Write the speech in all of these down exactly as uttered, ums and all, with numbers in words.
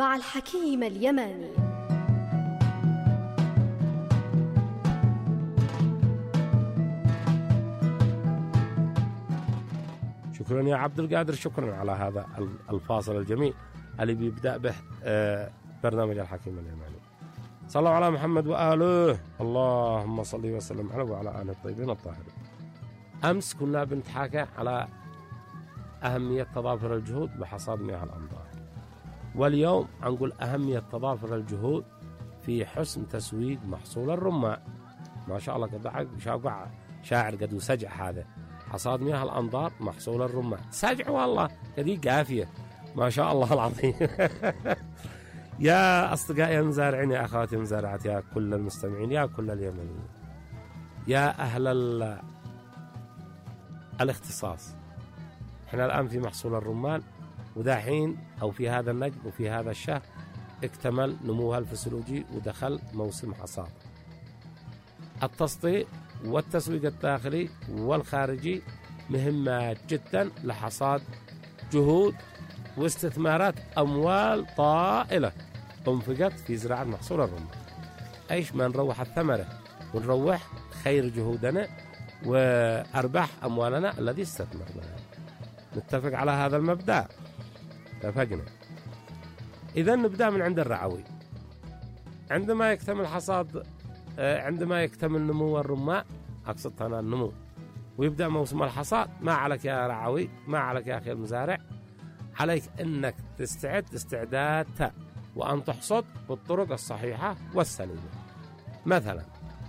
مع الحكيم اليماني. شكرا يا عبد القادر، شكرا على هذا الفاصل الجميل اللي بيبدأ به برنامج الحكيم اليماني. صلوا على محمد وآله، اللهم صل وسلم عليه وعلى آله الطيبين الطاهرين. أمس كنا بنتحاكى على أهمية تضافر الجهود بحصاد مياه الأمطار، واليوم نقول أهمية تضافر الجهود في حسن تسويق محصول الرمان. ما شاء الله قد شاقع شاعر قد وسجع هذا حصاد مياه الأمطار محصول الرمان، سجع والله كذي قافية ما شاء الله العظيم. يا أصدقائي المزارعين، يا أخواتي المزارعات، يا كل المستمعين، يا كل اليمنيين، يا أهل الاختصاص، احنا الآن في محصول الرمان، وداحين أو في هذا النجم وفي هذا الشهر اكتمل نموها الفسيولوجي ودخل موسم حصاد. التسطيع والتسويق الداخلي والخارجي مهمة جدا لحصاد جهود واستثمارات أموال طائلة انفقت في زراعة محصول الرمان. ايش ما نروح الثمرة ونروح خير جهودنا وأرباح أموالنا الذي استثمرناها. نتفق على هذا المبدأ، اتفقنا. إذا نبدأ من عند الرعوي. عندما يكتمل حصاد، عندما يكتمل نمو الرمان، أقصد هنا النمو، ويبدأ موسم الحصاد، ما عليك يا رعوي، ما عليك يا أخي المزارع، عليك أنك تستعد استعداد تام وأن تحصد بالطرق الصحيحة والسليمة. مثلا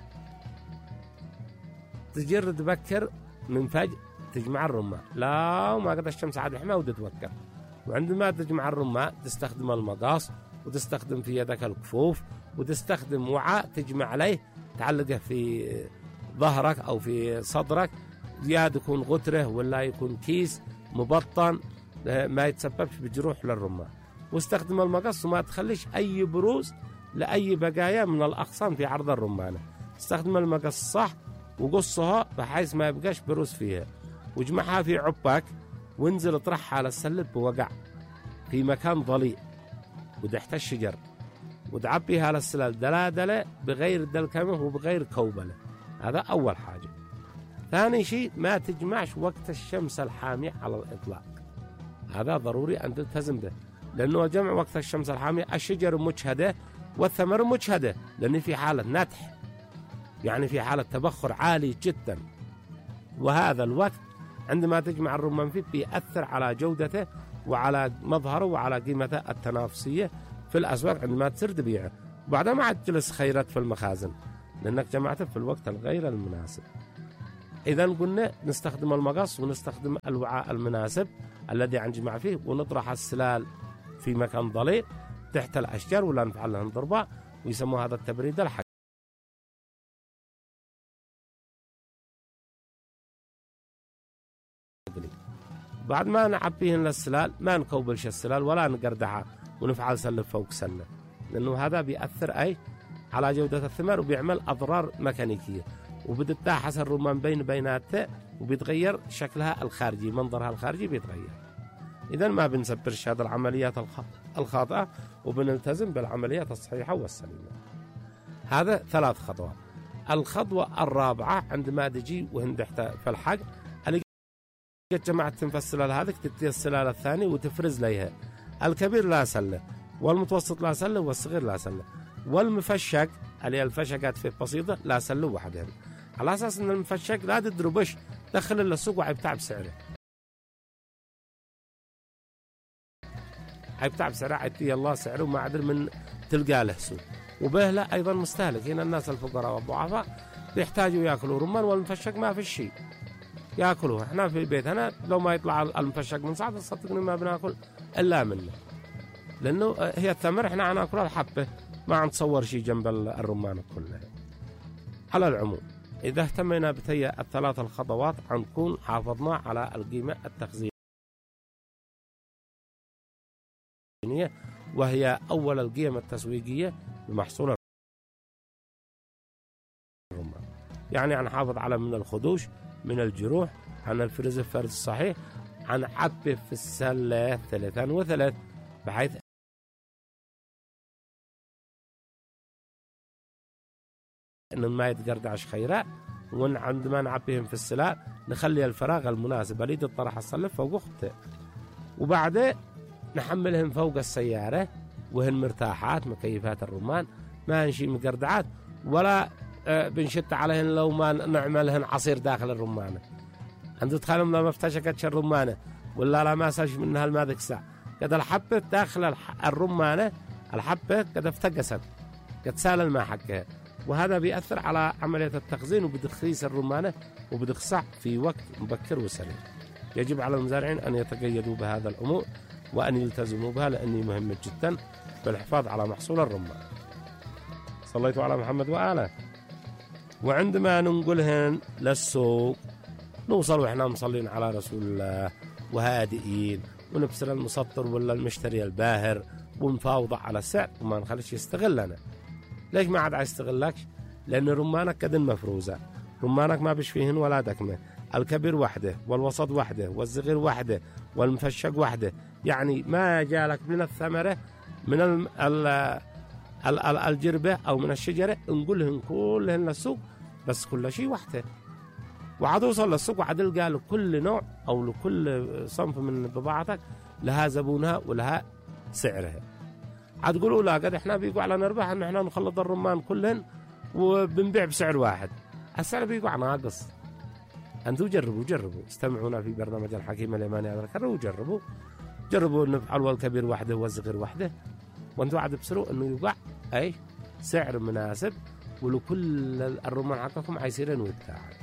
تجر تبكر من فجر تجمع الرمان، لا ما قد الشمس عاد حمى وتتوكل. وعندما تجمع الرمان تستخدم المقاص، وتستخدم في يدك الكفوف، وتستخدم وعاء تجمع عليه تعلقه في ظهرك أو في صدرك، يا يكون غتره ولا يكون كيس مبطن ما يتسببش بجروح للرمان. واستخدم المقص وما تخليش أي بروز لأي بقايا من الأغصان في عرض الرمانة. استخدم المقص صح وقصها بحيث ما يبقاش بروز فيها، واجمعها في عباك وانزل اطرحها على السلب بوقع في مكان ضليع ودحت الشجر، وتعبيها على السلال دلادلة بغير دلكمه وبغير كوبلة. هذا أول حاجة. ثاني شيء ما تجمعش وقت الشمس الحامية على الإطلاق، هذا ضروري أن تلتزم به، لأنه جمع وقت الشمس الحامية الشجر مجهدة والثمر مجهدة، لأن في حالة نتح، يعني في حالة تبخر عالي جدا، وهذا الوقت عندما تجمع الرمان فيه بيأثر على جودته وعلى مظهره وعلى قيمته التنافسية في الأسواق عندما تصير تبيعه. وبعدها ما عاد تجلس خيرت في المخازن لأنك جمعته في الوقت الغير المناسب. إذا قلنا نستخدم المقص ونستخدم الوعاء المناسب الذي نجمع فيه، ونطرح السلال في مكان ضليل تحت الأشجار ولا نفعل لهم ضرباء، ويسموا هذا التبريد الحقيقي. بعد ما نعبيهن للسلال ما نكوبلش السلال ولا نقردعها ونفعل سلة فوق سلة، لأنه هذا بيأثر أي على جودة الثمر وبيعمل أضرار ميكانيكية، وبتتاحس الرمان بين بيناتها وبيتغير شكلها الخارجي، منظرها الخارجي بيتغير. إذن ما بنسبرش هذه العمليات الخاطئة وبنلتزم بالعمليات الصحيحة والسليمة. هذا ثلاث خطوات. الخطوة الرابعة عندما تجي وهندحت في الحق اللي جمعت في السلال هذه، تدي السلال الثاني وتفرز ليها الكبير لا سلة، والمتوسط لا سلة، والصغير لا سلة، والمفشق اللي الفشقات فيه بسيطة لا سلة وحدهم، على أساس أن المفشق لا تدربش دخل إلا السوق وعيبتاع بسعره، عيبتاع بسعره عيبتي الله سعره ما عدل من تلقى له سوق. وبه لا أيضا مستهلك، هنا الناس الفقراء والضعفاء بيحتاجوا يأكلوا رمان، والمفشق ما في الشيء يأكلوه. احنا في بيتنا لو ما يطلع المفشق من صعد صدقني ما بناكل إلا منه، لأنه هي الثمر احنا ناكلها الحبة، ما نتصور شيء جنب الرمان كلها. على العموم إذا اهتمينا بتي الثلاث الخطوات نكون حافظنا على القيمة التخزينية، وهي أول القيم التسويقية لمحصول الرمان. يعني نحافظ على من الخدوش، من الجروح، عن الفرز الفرز الصحيح، عن عبه في السلة ثلاثا وثلاث، بحيث إن ما يتقردعش خيرات، وعندما نعبيهم في السلاء نخلي الفراغ المناسب بريد الطرح الصلف فوق أخته، وبعدين نحملهم فوق السيارة وهن مرتاحات مكيفات الرمان، ما نشي مقردعات ولا بنشت عليهن لو ما نعملهن عصير داخل الرمانة. أنتوا تخيلوا لما افتشكتش الرمانة ولا لا ما ساش منها الماذك ساعة قد الحبة داخل الرمانة، الحبة قد افتقست قد سال الماء حقها، وهذا بيأثر على عملية التخزين وبدخيس الرمانة وبدخصع في وقت مبكر وسريع. يجب على المزارعين أن يتقيدوا بهذا الأمور وأن يلتزموا بها لأني مهمة جدا بالحفاظ على محصول الرمان. صليتوا على محمد وآله. وعندما ننقلهن للسوق نوصل وإحنا مصلين على رسول الله وهادئين، ونبصر المسطر ولا المشتري الباهر ونفاوض على السعر وما نخليش يستغلنا. ليش ما عاد يستغلكش؟ لأن رمانك كدن مفروزة، رمانك ما بش فيهن ولا دكمة، الكبير وحده والوسط وحده والصغير وحده والمفشق وحده، يعني ما جالك من الثمرة من ال ال ال ال الجربة أو من الشجرة نقولهن كلهن للسوق، بس كل شيء وحده. وعاد وصل للسوق وعاد يلقى لكل نوع أو لكل صنف من بضاعتك لها زبونها ولها سعرها. عاد تقولوا لا قد احنا بيقوا على نربح ان احنا نخلط الرمان كلهن وبنبيع بسعر واحد، السعر بيقوا على ناقص. انتوا جربوا جربوا استمعونا في برنامج الحكيم اليماني هذا الكرر وجربوا جربوا نفعل والكبير وحده والصغير وحده، وانتوا عاد تبصروا انه يوقع اي سعر مناسب ولكل الرمان حقكم عايزين ويتاعد.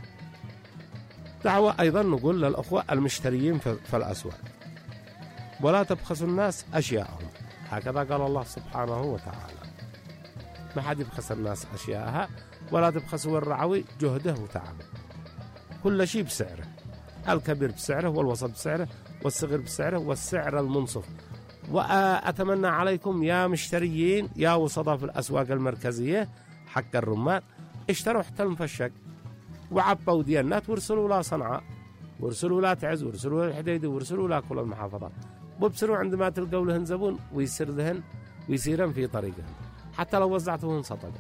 دعوة ايضا نقول للاخوة المشتريين في الاسواق ولا تبخسوا الناس اشياءهم، هكذا قال الله سبحانه وتعالى. ما حد يبخس الناس اشياءها ولا تبخسوا الرعوي جهده وتعبه، كل شيء بسعره، الكبير بسعره والوسط بسعره والصغير بسعره والسعر المنصف. وأتمنى عليكم يا مشتريين يا وسطاء في الأسواق المركزية حق الرمان اشتروا حتى المفشق وعبوا ديانات وارسلوا لا صنعاء وارسلوا لا تعز وارسلوا لا الحديد وارسلوا لا كل المحافظات، وابصروا عندما تلقوا لهن زبون ويسير لهن ويسيرن في طريقهن. حتى لو وزعتوهن صدقة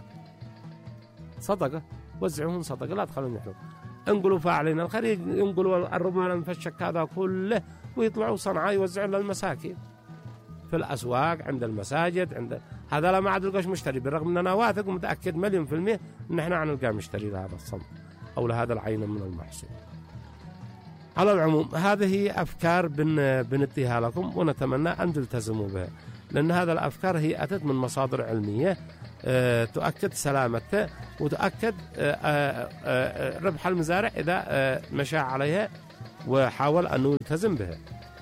صدقة وزعوهن صدقة، لا تخلون يحلو انقلوا فاعلين الخير، انقلوا الرمان المفشك هذا كله ويطلعوا صنعاء يوزعون للمساكين في الأسواق عند المساجد عند هذا. لا ما عاد نلقاش مشتري، بالرغم أننا واثق ومتأكد مليون في المية أن احنا نلقى مشتري لهذا الصنف أو لهذا العين من المحصول. على العموم هذه أفكار بن بنديها لكم ونتمنى أن تلتزموا بها، لأن هذا الأفكار هي أتت من مصادر علمية أه تؤكد سلامته وتؤكد أه أه ربح المزارع إذا أه مشى عليها وحاول أن يلتزم بها.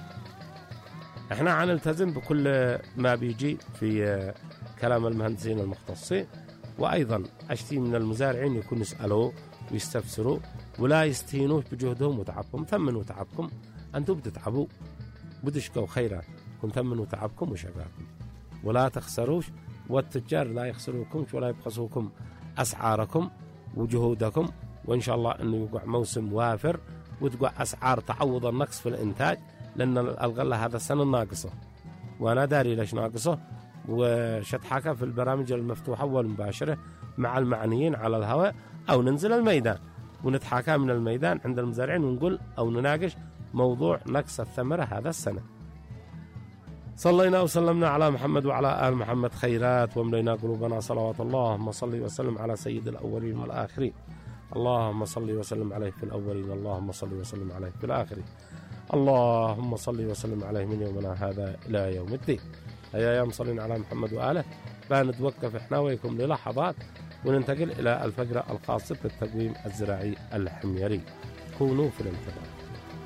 احنا نلتزم بكل ما بيجي في كلام المهندسين المختصين، وأيضا أشتي من المزارعين يكون يسألوا ويستفسروا ولا يستهينوش بجهدهم وتعبكم. ثمنوا تعبكم، أنتم بتتعبوا بدشكوا خيرا، كن ثمنوا تعبكم وشقاكم ولا تخسروش، والتجار لا يخسروكم ولا يبخسوكم أسعاركم وجهودكم. وإن شاء الله أنه يقع موسم وافر وتقع أسعار تعوض النقص في الإنتاج، لأن الغلة هذا السنة ناقصة وأنا داري ليش ناقصة، وشتحكى في البرامج المفتوحة والمباشرة مع المعنيين على الهواء، أو ننزل الميدان ونتحاكى من الميدان عند المزارعين ونقول أو نناقش موضوع نقص الثمرة هذا السنة. صلينا وسلمنا على محمد وعلى آل محمد خيرات وملينا قلوبنا صلوات الله. اللهم صل وسلم على سيد الأولين والآخرين، اللهم صل وسلم عليه في الأولين، اللهم صل وسلم عليه في الآخرين، اللهم صل وسلم عليه من يومنا هذا إلى يوم الدين. هيا يا مصلين على محمد وآله، بنتوقف إحنا وياكم للحظات وننتقل إلى الفقرة الخاصة بالتقويم الزراعي الحميري. كونوا في الانتظار.